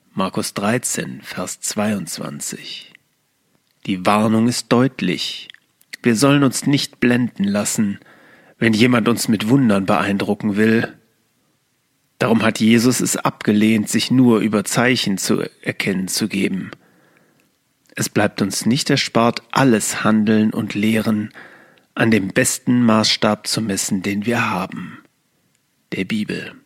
Markus 13, Vers 22. Die Warnung ist deutlich. Wir sollen uns nicht blenden lassen, wenn jemand uns mit Wundern beeindrucken will. Darum hat Jesus es abgelehnt, sich nur über Zeichen zu erkennen zu geben. Es bleibt uns nicht erspart, alles Handeln und Lehren an dem besten Maßstab zu messen, den wir haben, der Bibel.